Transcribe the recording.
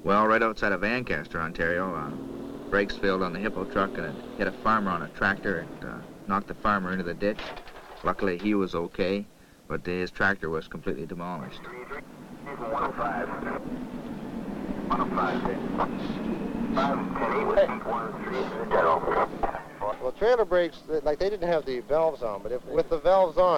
Well, right outside of Ancaster, Ontario, brakes failed on the Hippo truck and it hit a farmer on a tractor and knocked the farmer into the ditch. Luckily, he was okay, but his tractor was completely demolished. 105. 105. Well, trailer brakes, like they didn't have the valves on, but if with the valves on,